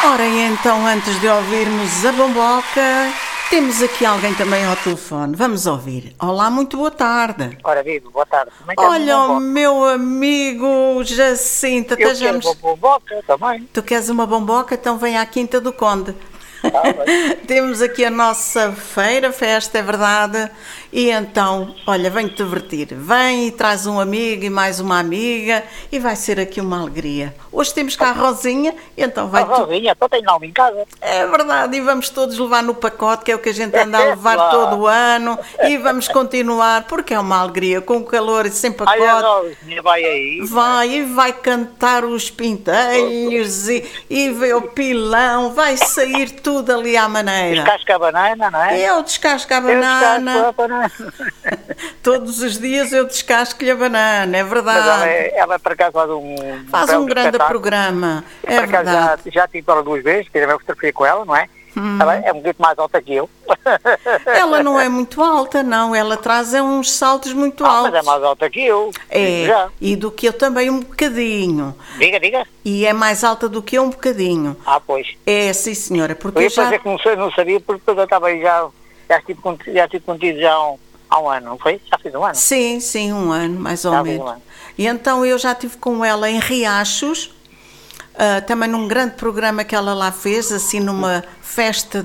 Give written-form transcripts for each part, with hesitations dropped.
Ora, e então, antes de ouvirmos a bomboca, temos aqui alguém também ao telefone. Vamos ouvir. Olá, muito boa tarde. Ora, vivo, boa tarde. Olha, o meu amigo Jacinto, eu quero uma bomboca também. Tu queres uma bomboca? Então vem à Quinta do Conde. Temos aqui a nossa festa, é verdade. E então, olha, vem-te divertir. Vem e traz um amigo e mais uma amiga e vai ser aqui uma alegria. Hoje temos cá a Rosinha, e então vai. A Rosinha, só tenho nome em casa. É verdade, e vamos todos levar no pacote, que é o que a gente anda a levar todo o ano, e vamos continuar, porque é uma alegria, com o calor e sem pacote. Ai, a Rosinha vai aí. Vai cantar os pinteiros e vê o pilão, vai sair tudo ali à maneira. Descasca a banana, não é? Eu descasco a banana. Todos os dias eu descasco-lhe a banana, é verdade. Mas ela por acaso faz um grande programa, é verdade. Já tive ela 2 vezes, tirei uma fotografia com ela, não é? Ela é um pouquinho mais alta que eu. Ela não é muito alta, não. Ela traz uns saltos muito altos. Mas é mais alta que eu. É, já. E do que eu também um bocadinho. Diga. E é mais alta do que eu um bocadinho. Ah, pois. É, sim, senhora. Porque eu ia fazer que não sabia, porque eu estava aí já estive contigo já há um ano, não foi? Já fiz um ano? Sim, um ano, mais ou menos. Um ano. E então eu já estive com ela em Riachos, também num grande programa que ela lá fez, assim numa festa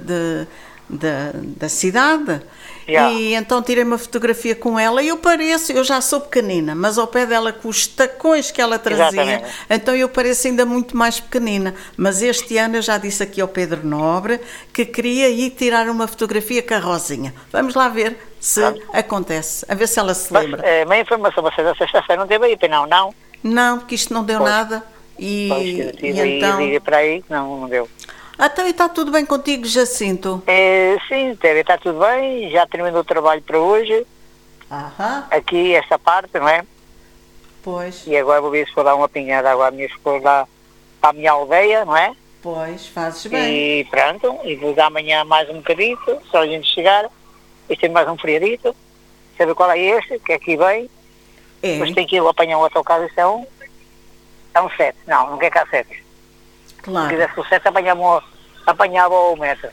da cidade. Yeah. E então tirei uma fotografia com ela e eu já sou pequenina, mas ao pé dela com os tacões que ela trazia, exatamente. Então eu pareço ainda muito mais pequenina. Mas este ano eu já disse aqui ao Pedro Nobre que queria ir tirar uma fotografia com a Rosinha. Vamos lá ver se acontece, a ver se ela se lembra. Mas a informação, você da sexta-feira não teve aí, não? Não, porque isto não deu nada. E então... Liga para aí, não deu. Então, e está tudo bem contigo, Jacinto? Sim, está tudo bem, já terminou o trabalho para hoje. Aqui, esta parte, não é? Pois. E agora vou ver se vou dar uma pinhada agora à minha escola, para a minha aldeia, não é? Pois, fazes bem. E pronto, e vou dar amanhã mais um bocadito, só a gente chegar. Este é mais um feriadito. Sabe qual é este? Que aqui vem. É. Mas tem que ir apanhar um autocarro, isso é um 7. Não quer cá 7. Claro. Se quisesse o 7, apanhava o metro.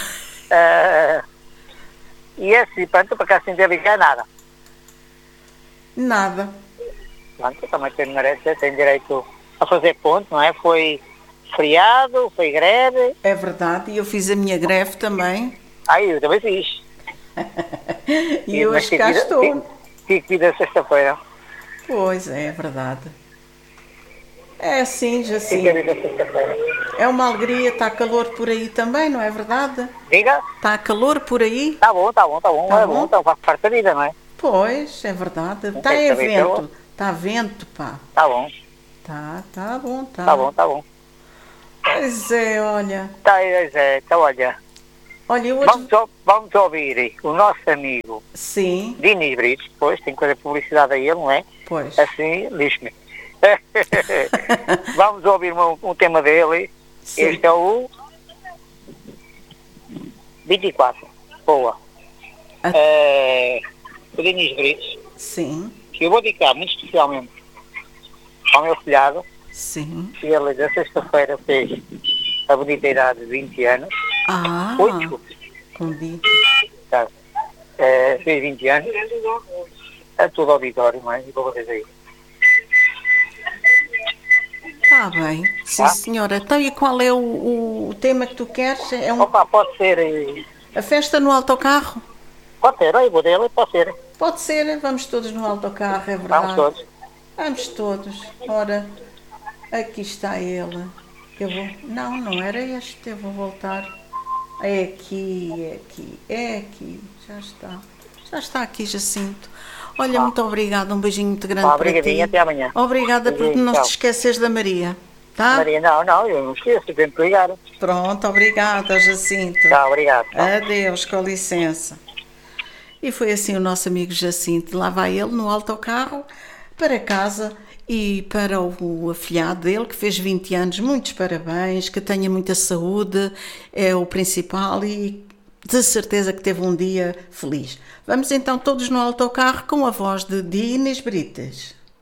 E assim, pronto, para cá sem ter ligar nada. Nada. Pronto, também tem direito a fazer ponto, não é? Foi feriado, foi greve. É verdade, e eu fiz a minha greve também. Eu também fiz. E hoje cá estou. Tive que ir da sexta-feira. Pois é verdade. É assim, Jacinto. É uma alegria, está calor por aí também, não é verdade? Diga? Está calor por aí? Está bom. É bom, então faz parte da vida, não é? Pois, é verdade. Está vento. Está vento, pá. Está bom. Tá bom. Tá bom. Pois é, olha. Então olha. Olha, hoje... vamos ouvir o nosso amigo. Sim. Dinis Brites, pois, tem coisa de publicidade a ele, não é? Pois. Assim, diz-me. Vamos ouvir um tema dele. Sim. Este é o 24. Boa. O Dinis Brites. Sim. Que eu vou dedicar muito especialmente ao meu filhado. Sim. Que ele, da sexta-feira, fez a bonita idade de 20 anos. Convite. Tá. Fez 20 anos. A todo auditório, não é? E vou fazer aí. Está bem, sim senhora. Então e qual é o tema que tu queres? Pode ser... A festa no autocarro? Pode ser, aí vou dele, pode ser. Pode ser, vamos todos no autocarro, é verdade. Vamos todos. Ora, aqui está ele. Não era este, eu vou voltar. É aqui. Já está aqui, Jacinto. Olha, muito obrigada, um beijinho muito grande para ti. Até amanhã. Obrigada por não te esqueceres da Maria, tá? Maria, não, eu não esqueço, eu tenho que ligar. Pronto, obrigada, Jacinto. Obrigado. Adeus, com licença. E foi assim o nosso amigo Jacinto, lá vai ele no autocarro para casa e para o afilhado dele, que fez 20 anos, muitos parabéns, que tenha muita saúde, é o principal e... de certeza que teve um dia feliz. Vamos então todos no autocarro com a voz de Dinis Brites.